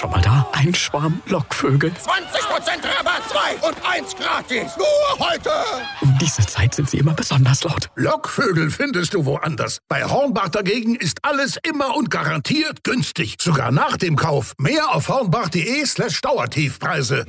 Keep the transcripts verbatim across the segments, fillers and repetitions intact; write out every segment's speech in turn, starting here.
schon mal da? Ein Schwarm Lockvögel. zwanzig Prozent Rabatt, zwei und eins gratis. Nur heute. Um diese Zeit sind sie immer besonders laut. Lockvögel findest du woanders. Bei Hornbach dagegen ist alles immer und garantiert günstig. Sogar nach dem Kauf. Mehr auf hornbach.de slash Dauertiefpreise.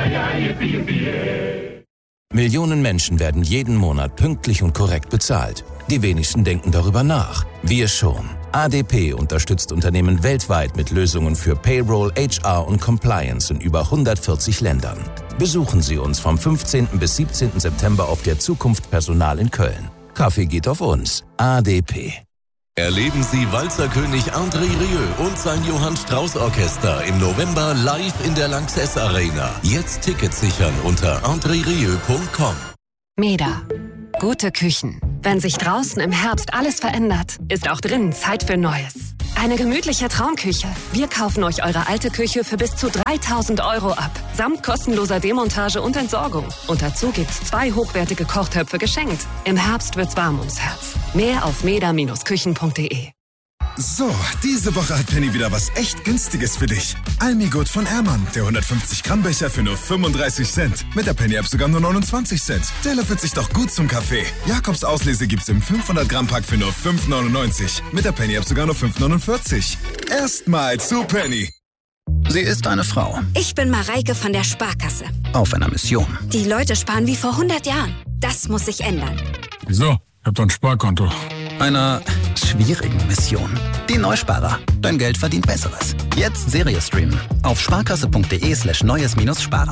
Millionen Menschen werden jeden Monat pünktlich und korrekt bezahlt. Die wenigsten denken darüber nach. Wir schon. A D P unterstützt Unternehmen weltweit mit Lösungen für Payroll, H R und Compliance in über hundertvierzig Ländern. Besuchen Sie uns vom fünfzehnten bis siebzehnten September auf der Zukunft Personal in Köln. Kaffee geht auf uns. A D P. Erleben Sie Walzerkönig André Rieu und sein Johann Strauß Orchester im November live in der Lanxess Arena. Jetzt Tickets sichern unter andre rieu punkt com. Meda. Gute Küchen. Wenn sich draußen im Herbst alles verändert, ist auch drinnen Zeit für Neues. Eine gemütliche Traumküche. Wir kaufen euch eure alte Küche für bis zu dreitausend Euro ab. Samt kostenloser Demontage und Entsorgung. Und dazu gibt's zwei hochwertige Kochtöpfe geschenkt. Im Herbst wird's warm ums Herz. Mehr auf meda Bindestrich küchen punkt de. So, diese Woche hat Penny wieder was echt Günstiges für dich. Almigut von Ermann, der hundertfünfzig Gramm Becher für nur fünfunddreißig Cent. Mit der Penny-App sogar nur neunundzwanzig Cent. Der löffelt sich doch gut zum Kaffee. Jakobs Auslese gibt's im fünfhundert Gramm Pack für nur fünf neunundneunzig. Mit der Penny-App sogar nur fünf neunundvierzig. Erstmal zu Penny. Sie ist eine Frau. Ich bin Mareike von der Sparkasse. Auf einer Mission. Die Leute sparen wie vor hundert Jahren. Das muss sich ändern. Wieso? Ich hab doch ein Sparkonto. Einer schwierigen Mission. Die Neusparer. Dein Geld verdient Besseres. Jetzt Serie streamen. Auf sparkasse.de slash neues minus sparen.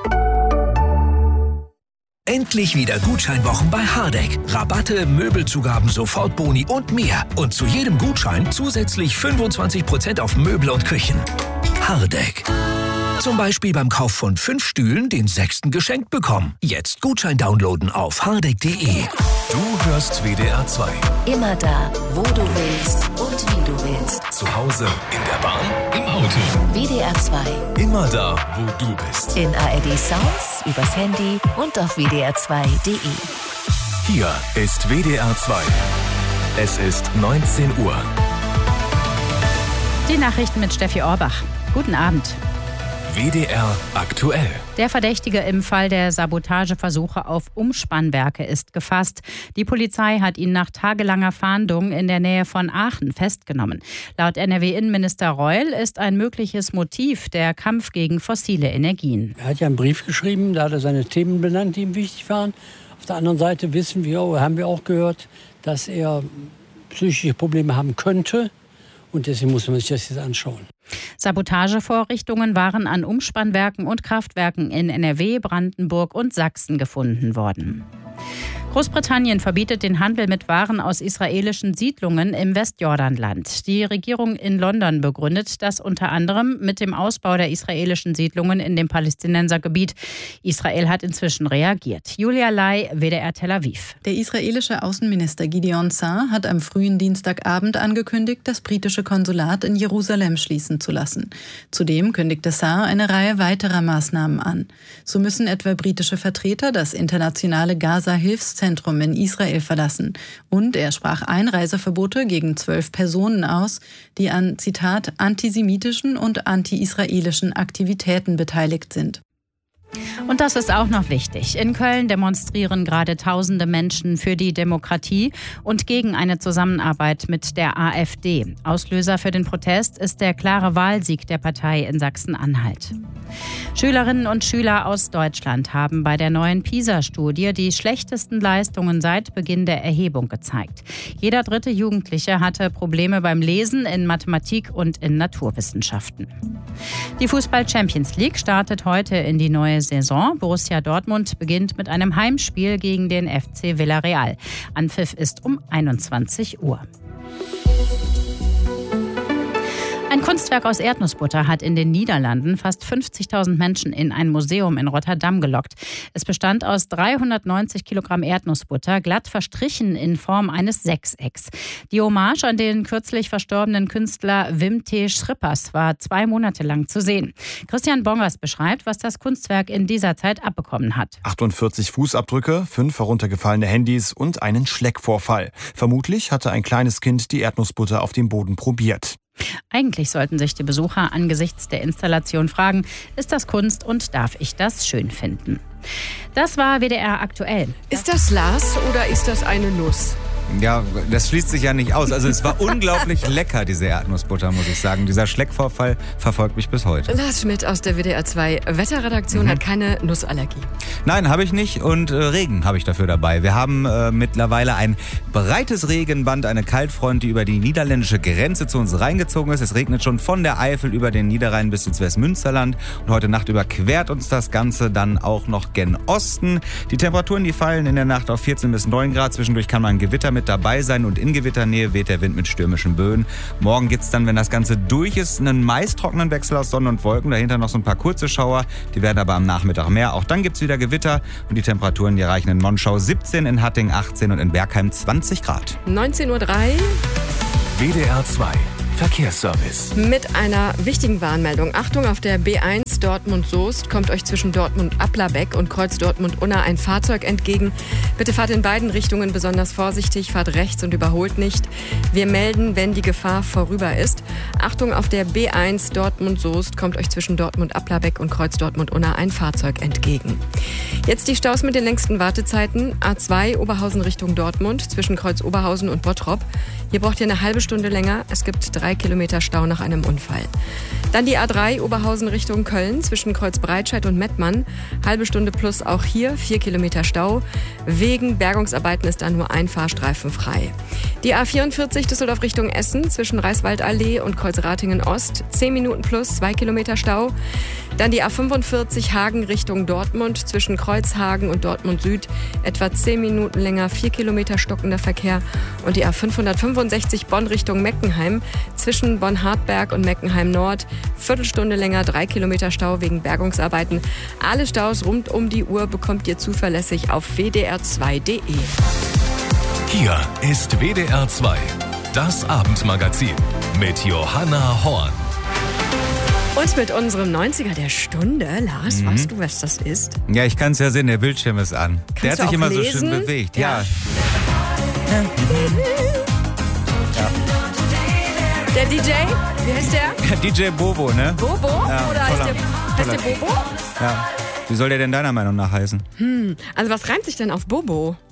Endlich wieder Gutscheinwochen bei Hardegg. Rabatte, Möbelzugaben, Sofortboni und mehr. Und zu jedem Gutschein zusätzlich fünfundzwanzig Prozent auf Möbel und Küchen. Hardegg. Zum Beispiel beim Kauf von fünf Stühlen den sechsten geschenkt bekommen. Jetzt Gutschein downloaden auf hardegg punkt de. Du hörst W D R zwei. Immer da, wo du willst und wie du willst. Zu Hause, in der Bahn, im Auto. W D R zwei. Immer da, wo du bist. In A R D Sounds, übers Handy und auf w d r zwei punkt de. Hier ist W D R zwei. Es ist neunzehn Uhr. Die Nachrichten mit Steffi Orbach. Guten Abend. W D R aktuell. Der Verdächtige im Fall der Sabotageversuche auf Umspannwerke ist gefasst. Die Polizei hat ihn nach tagelanger Fahndung in der Nähe von Aachen festgenommen. Laut N R W-Innenminister Reul ist ein mögliches Motiv der Kampf gegen fossile Energien. Er hat ja einen Brief geschrieben, da hat er seine Themen benannt, die ihm wichtig waren. Auf der anderen Seite wissen wir, haben wir auch gehört, dass er psychische Probleme haben könnte. Und deswegen muss man sich das jetzt anschauen. Sabotagevorrichtungen waren an Umspannwerken und Kraftwerken in N R W, Brandenburg und Sachsen gefunden worden. Großbritannien verbietet den Handel mit Waren aus israelischen Siedlungen im Westjordanland. Die Regierung in London begründet das unter anderem mit dem Ausbau der israelischen Siedlungen in dem Palästinensergebiet. Israel hat inzwischen reagiert. Julia Lai, W D R Tel Aviv. Der israelische Außenminister Gideon Sa'ar hat am frühen Dienstagabend angekündigt, das britische Konsulat in Jerusalem schließen zu lassen. Zudem kündigte Sa'ar eine Reihe weiterer Maßnahmen an. So müssen etwa britische Vertreter das internationale Gaza-Hilfszentrum in Israel verlassen. Und er sprach Einreiseverbote gegen zwölf Personen aus, die an, Zitat, antisemitischen und anti-israelischen Aktivitäten beteiligt sind. Und das ist auch noch wichtig. In Köln demonstrieren gerade tausende Menschen für die Demokratie und gegen eine Zusammenarbeit mit der AfD. Auslöser für den Protest ist der klare Wahlsieg der Partei in Sachsen-Anhalt. Schülerinnen und Schüler aus Deutschland haben bei der neuen PISA-Studie die schlechtesten Leistungen seit Beginn der Erhebung gezeigt. Jeder dritte Jugendliche hatte Probleme beim Lesen in Mathematik und in Naturwissenschaften. Die Fußball-Champions League startet heute in die neue Saison. Borussia Dortmund beginnt mit einem Heimspiel gegen den F C Villarreal. Anpfiff ist um einundzwanzig Uhr. Ein Kunstwerk aus Erdnussbutter hat in den Niederlanden fast fünfzigtausend Menschen in ein Museum in Rotterdam gelockt. Es bestand aus dreihundertneunzig Kilogramm Erdnussbutter, glatt verstrichen in Form eines Sechsecks. Die Hommage an den kürzlich verstorbenen Künstler Wim T. Schrippers war zwei Monate lang zu sehen. Christian Bongers beschreibt, was das Kunstwerk in dieser Zeit abbekommen hat. achtundvierzig Fußabdrücke, fünf heruntergefallene Handys und einen Schleckvorfall. Vermutlich hatte ein kleines Kind die Erdnussbutter auf dem Boden probiert. Eigentlich sollten sich die Besucher angesichts der Installation fragen, ist das Kunst und darf ich das schön finden? Das war W D R aktuell. Ist das Lars oder ist das eine Nuss? Ja, das schließt sich ja nicht aus. Also es war unglaublich lecker, diese Erdnussbutter, muss ich sagen. Dieser Schleckvorfall verfolgt mich bis heute. Lars Schmidt aus der W D R zwei Wetterredaktion mhm. hat keine Nussallergie. Nein, habe ich nicht. Und äh, Regen habe ich dafür dabei. Wir haben äh, mittlerweile ein breites Regenband, eine Kaltfront, die über die niederländische Grenze zu uns reingezogen ist. Es regnet schon von der Eifel über den Niederrhein bis ins Westmünsterland. Und heute Nacht überquert uns das Ganze dann auch noch gen Osten. Die Temperaturen, die fallen in der Nacht auf vierzehn bis neun Grad. Zwischendurch kann man Gewitter mit dabei sein und in Gewitternähe weht der Wind mit stürmischen Böen. Morgen gibt es dann, wenn das Ganze durch ist, einen meist trockenen Wechsel aus Sonne und Wolken. Dahinter noch so ein paar kurze Schauer. Die werden aber am Nachmittag mehr. Auch dann gibt es wieder Gewitter und die Temperaturen, die erreichen in Monschau siebzehn, in Hatting achtzehn und in Bergheim zwanzig Grad. neunzehn Uhr drei. W D R zwei Verkehrsservice. Mit einer wichtigen Warnmeldung. Achtung, auf der B eins Dortmund-Soest kommt euch zwischen Dortmund-Applerbeck und Kreuz Dortmund-Unna ein Fahrzeug entgegen. Bitte fahrt in beiden Richtungen besonders vorsichtig, fahrt rechts und überholt nicht. Wir melden, wenn die Gefahr vorüber ist. Achtung, auf der B eins Dortmund-Soest kommt euch zwischen Dortmund-Applerbeck und Kreuz Dortmund-Unna ein Fahrzeug entgegen. Jetzt die Staus mit den längsten Wartezeiten. A zwei Oberhausen Richtung Dortmund zwischen Kreuz Oberhausen und Bottrop. Hier braucht ihr eine halbe Stunde länger. Es gibt drei Kilometer Stau nach einem Unfall. Dann die A drei Oberhausen Richtung Köln zwischen Kreuz Breitscheid und Mettmann. Halbe Stunde plus auch hier, vier Kilometer Stau. Wegen Bergungsarbeiten ist da nur ein Fahrstreifen frei. Die A vierundvierzig Düsseldorf Richtung Essen zwischen Reißwaldallee und Kreuz Ratingen Ost. zehn Minuten plus, zwei Kilometer Stau. Dann die A fünfundvierzig Hagen Richtung Dortmund zwischen Kreuzhagen und Dortmund Süd. Etwa zehn Minuten länger, vier Kilometer stockender Verkehr. Und die A fünfhundertfünfundsechzig Bonn Richtung Meckenheim zwischen Bonn-Hartberg und Meckenheim Nord. Viertelstunde länger, drei Kilometer Stau wegen Bergungsarbeiten. Alle Staus rund um die Uhr bekommt ihr zuverlässig auf w d r zwei punkt d e. Hier ist W D R zwei, das Abendmagazin mit Johanna Horn. Und mit unserem neunziger der Stunde. Lars, Mhm. weißt du, was das ist? Ja, ich kann es ja sehen, der Bildschirm ist an. Kannst der hat du sich auch immer lesen? so schön bewegt. Ja. Ja. ja. Der D J, wie heißt der? D J Bobo, ne? Bobo? Ja, Oder heißt toller, der, heißt der toller. Bobo? Ja. Wie soll der denn deiner Meinung nach heißen? Hm, also was reimt sich denn auf Bobo?